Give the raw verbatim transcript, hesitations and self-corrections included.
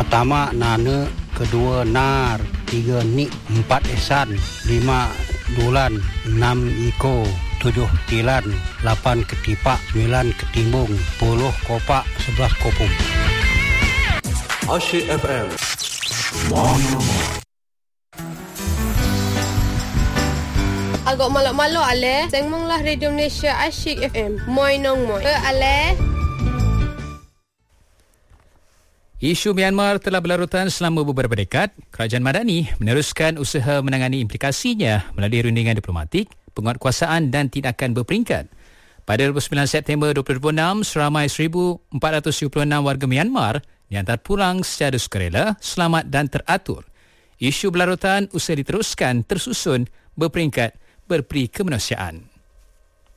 Pertama Nana, kedua Nar, tiga Nik, empat Ehsan, lima Dulan, enam Iko, tujuh Tilan, lapan Ketipak, sembilan Ketimbung, sepuluh Kopak, sebelas Kopung. Asyik F M. Agak malak-malak ale, sengmonglah Radio Malaysia Asyik F M. Moi nong moi. Eh ale. Isu Myanmar telah berlarutan selama beberapa dekad. Kerajaan Madani meneruskan usaha menangani implikasinya melalui rundingan diplomatik, penguatkuasaan dan tindakan berperingkat. Pada dua puluh sembilan September dua ribu dua puluh enam, seramai seribu empat ratus tujuh puluh enam warga Myanmar dihantar pulang secara sukarela, selamat dan teratur. Isu berlarutan usaha diteruskan tersusun berperingkat berperi kemanusiaan.